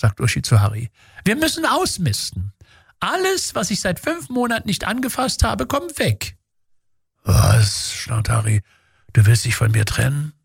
sagt Uschi zu Harry. Wir müssen ausmisten. Alles, was ich seit 5 Monaten nicht angefasst habe, kommt weg. Was? Schnarrt Harry. Du willst dich von mir trennen?